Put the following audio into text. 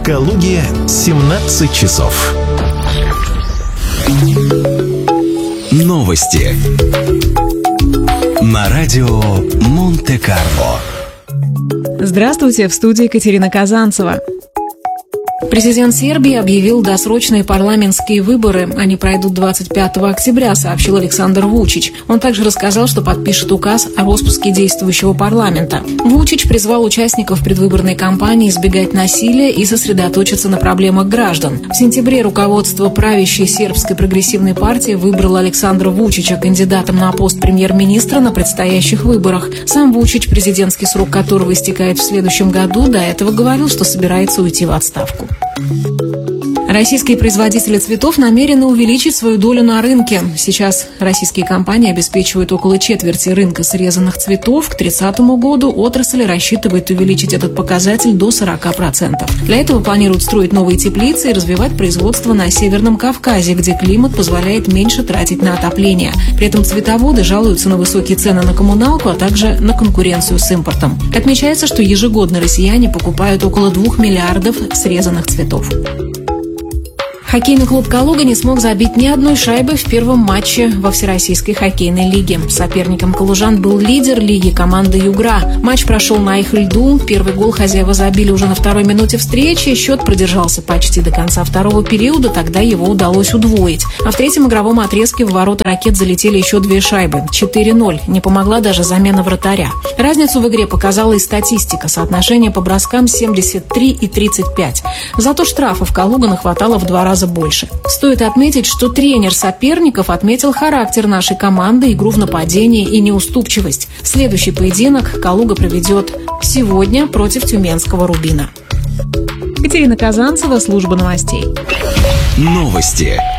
Калуге 17 часов. Новости на радио Монте-Карло. Здравствуйте, в студии Екатерина Казанцева. Президент Сербии объявил досрочные парламентские выборы. Они пройдут 25 октября, сообщил Александр Вучич. Он также рассказал, что подпишет указ о распуске действующего парламента. Вучич призвал участников предвыборной кампании избегать насилия и сосредоточиться на проблемах граждан. В сентябре руководство правящей сербской прогрессивной партии выбрало Александра Вучича кандидатом на пост премьер-министра на предстоящих выборах. Сам Вучич, президентский срок которого истекает в следующем году, до этого говорил, что собирается уйти в отставку. Российские производители цветов намерены увеличить свою долю на рынке. Сейчас российские компании обеспечивают около четверти рынка срезанных цветов. К 2030 году отрасль рассчитывает увеличить этот показатель до 40%. Для этого планируют строить новые теплицы и развивать производство на Северном Кавказе, где климат позволяет меньше тратить на отопление. При этом цветоводы жалуются на высокие цены на коммуналку, а также на конкуренцию с импортом. Отмечается, что ежегодно россияне покупают около 2 миллиардов срезанных цветов. Хоккейный клуб «Калуга» не смог забить ни одной шайбы в первом матче во Всероссийской хоккейной лиге. Соперником калужан был лидер лиги команда «Югра». Матч прошел на их льду. Первый гол хозяева забили уже на второй минуте встречи. Счет продержался почти до конца второго периода, тогда его удалось удвоить. А в третьем игровом отрезке в ворота «Ракет» залетели еще 2 шайбы. 4-0. Не помогла даже замена вратаря. Разницу в игре показала и статистика. Соотношение по броскам 73 и 35. Зато штрафов «Калуга» нахватало в 2 раза больше. Стоит отметить, что тренер соперников отметил характер нашей команды, игру в нападении и неуступчивость. Следующий поединок «Калуга» проведет сегодня против тюменского «Рубина». Екатерина Казанцева, служба новостей. Новости